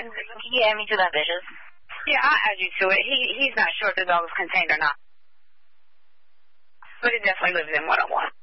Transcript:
Can you add me to that, bitches? Yeah, I'll add you to it. He's not sure if the dog is contained or not. But it definitely lives in 101.